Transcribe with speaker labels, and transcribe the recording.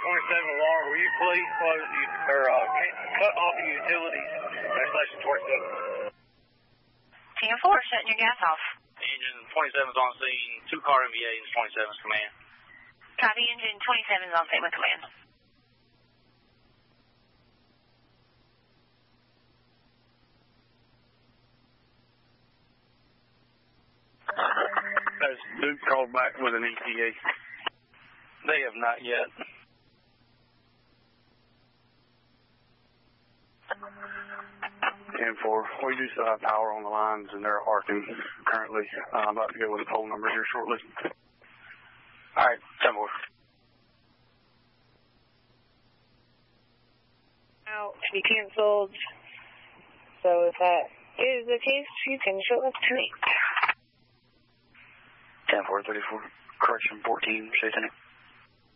Speaker 1: alarm, will you please close cut off the utilities at station 27?
Speaker 2: 10-4, shutting your gas off.
Speaker 1: Engine 27's on scene. 2-car MVA is 27's command.
Speaker 2: Copy, engine 27's on scene with command.
Speaker 1: Has Duke called back with an ETA? They have not yet. And we do still have power on the lines, and they're arcing currently. I'm about to go with the poll number here shortly. All right, 10-4.
Speaker 3: Out to be canceled. So if that is the case, you can show us to me.
Speaker 1: 10-4, 34. Correction 14, Chasing it.